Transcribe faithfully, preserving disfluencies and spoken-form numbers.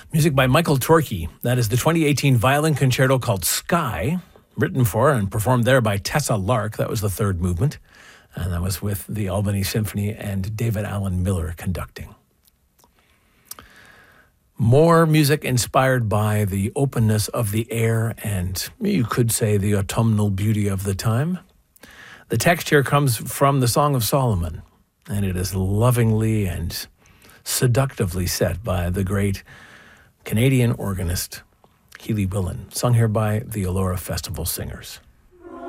Music by Michael Torke. That is the twenty eighteen violin concerto called Sky, written for and performed there by Tessa Lark. That was the third movement. And that was with the Albany Symphony and David Allen Miller conducting. More music inspired by the openness of the air and, you could say, the autumnal beauty of the time. The text here comes from the Song of Solomon, and it is lovingly and seductively set by the great Canadian organist Healy Willan, sung here by the Elora Festival Singers.